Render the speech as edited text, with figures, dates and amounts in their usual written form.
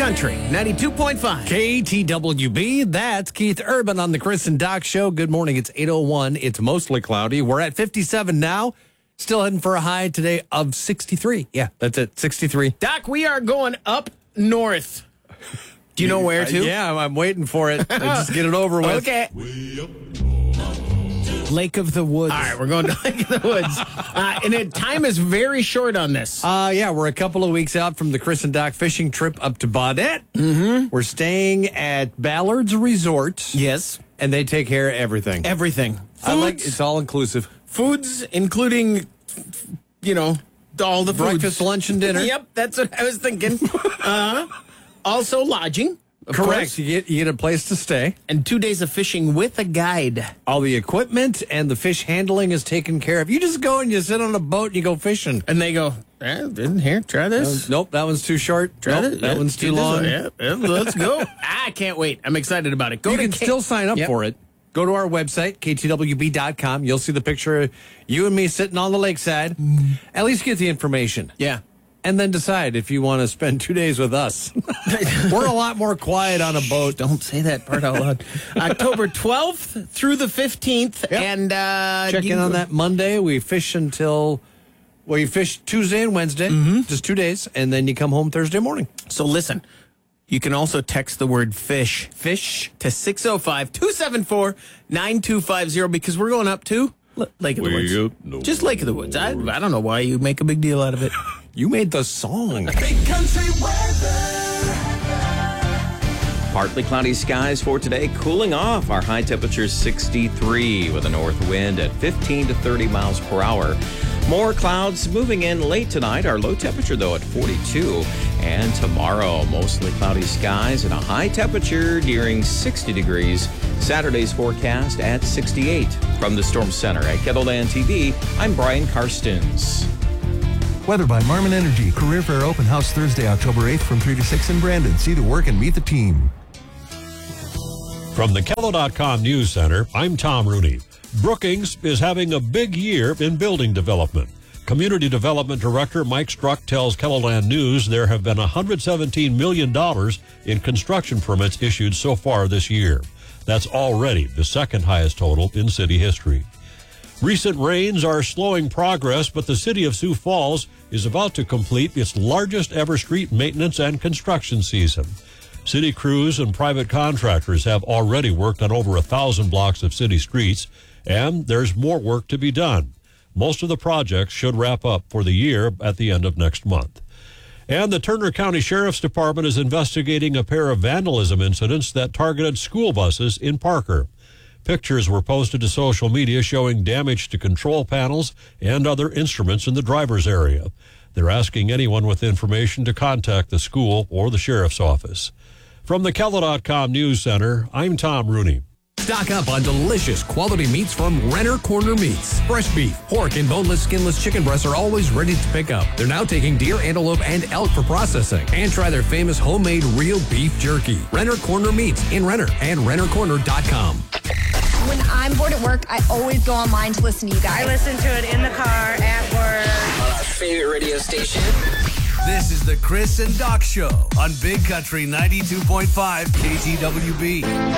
Country 92.5. KTWB, that's Keith Urban on the Chris and Doc Show. Good morning. It's 8:01. It's mostly cloudy. We're at 57 now. Still heading for a high today of 63. Yeah, that's it. 63. Doc, we are going up north. Do you know where to? Yeah, I'm waiting for it. Just get it over with. Okay. Lake of the Woods. All right, we're going to Lake of the Woods. And time is very short on this. Yeah, we're a couple of weeks out from the Chris and Doc fishing trip up to Baudette. Mm-hmm. We're staying at Ballard's Resort. Yes. And they take care of everything. Everything. It's all inclusive. Foods, including, all the foods. Breakfast, lunch, and dinner. Yep, that's what I was thinking. Also lodging. Correct. You get a place to stay. And 2 days of fishing with a guide. All the equipment and the fish handling is taken care of. You just go and you sit on a boat and you go fishing. And they go, here, try this. Nope, that one's too short. Try nope, this. That one's too long. Let's go. I can't wait. I'm excited about it. You can still sign up for it. Go to our website, ktwb.com. You'll see the picture of you and me sitting on the lakeside. At least get the information. Yeah. And then decide if you want to spend 2 days with us. We're a lot more quiet on a boat. Don't say that part out loud. October 12th through the 15th. Yep. And check in on that Monday. We fish Tuesday and Wednesday, just 2 days, and then you come home Thursday morning. So listen, you can also text the word fish to 605-274-9250 because we're going up to Lake of the Woods. Just Lake of the Woods. I don't know why you make a big deal out of it. You made the song. Big country weather. Partly cloudy skies for today, cooling off. Our high temperature is 63 with a north wind at 15 to 30 miles per hour. More clouds moving in late tonight. Our low temperature, though, at 42. And tomorrow, mostly cloudy skies and a high temperature nearing 60 degrees. Saturday's forecast at 68. From the Storm Center at Kettleland TV, I'm Brian Karstens. Weather by Marmon Energy. Career Fair Open House Thursday, October 8th from 3 to 6 in Brandon. See the work and meet the team. From the Kello.com News Center, I'm Tom Rooney. Brookings is having a big year in building development. Community Development Director Mike Struck tells Kettleland News there have been $117 million in construction permits issued so far this year. That's already the second highest total in city history. Recent rains are slowing progress, but the city of Sioux Falls is about to complete its largest ever street maintenance and construction season. City crews and private contractors have already worked on over 1,000 blocks of city streets, and there's more work to be done. Most of the projects should wrap up for the year at the end of next month. And the Turner County Sheriff's Department is investigating a pair of vandalism incidents that targeted school buses in Parker. Pictures were posted to social media showing damage to control panels and other instruments in the driver's area. They're asking anyone with information to contact the school or the sheriff's office. From the Kello.com News Center, I'm Tom Rooney. Stock up on delicious quality meats from Renner Corner Meats. Fresh beef, pork, and boneless, skinless chicken breasts are always ready to pick up. They're now taking deer, antelope, and elk for processing. And try their famous homemade real beef jerky. Renner Corner Meats in Renner and rennercorner.com. When I'm bored at work, I always go online to listen to you guys. I listen to it in the car, at work. On our favorite radio station. This is the Chris and Doc Show on Big Country 92.5 KTWB.